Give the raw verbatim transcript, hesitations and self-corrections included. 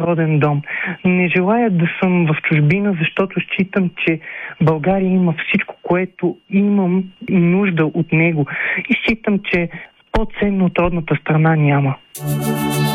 роден дом. Не желая да съм в чужбина, защото считам, че България има всичко, което имам нужда от него. И считам, че по-ценно от родната страна няма.